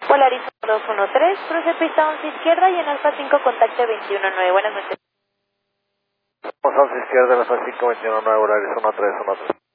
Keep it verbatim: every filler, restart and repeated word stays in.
Polaris dos uno tres, cruce pista once izquierda y en Alfa cinco contacte veintiuno nueve. Buenas noches. once izquierda en Alfa cinco, veintiuno nueve, Polaris uno tres uno tres.